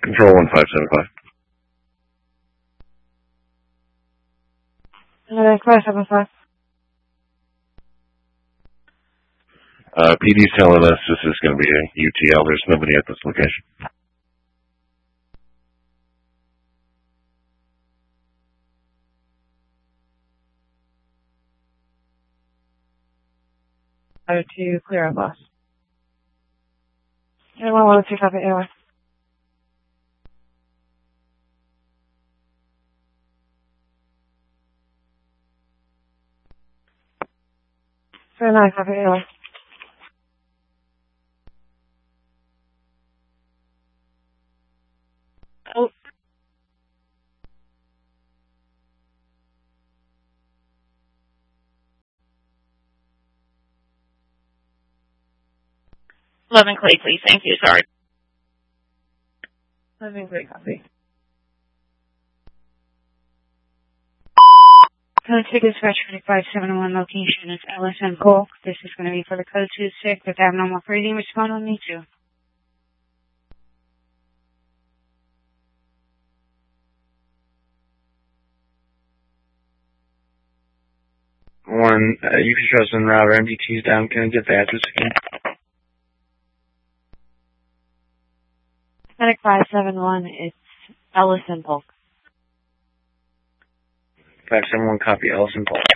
Control 1575. Medic 575. PD's telling us this is going to be a UTL. There's nobody at this location. To clear our boss. Anyone want to pick up at airway? Very nice, copy airway. Oh. Love and Clay, please. Thank you. Sorry. Love and Clay, copy. Going to take dispatch 4571 location is LSN Polk. This is going to be for the code 26. If they have no more breathing, respond on me too. One, you can trust in router. MDT's down. Can I get the address again? Medic 571, it's Ellison Polk. 571, copy Ellison Polk.